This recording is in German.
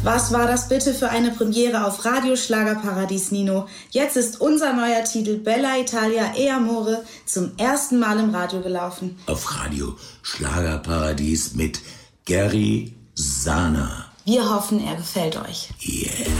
Was war das bitte für eine Premiere auf Radio Schlagerparadies, Nino? Jetzt ist unser neuer Titel Bella Italia e Amore zum ersten Mal im Radio gelaufen. Auf Radio Schlagerparadies mit Gary Sana. Wir hoffen, er gefällt euch. Yeah.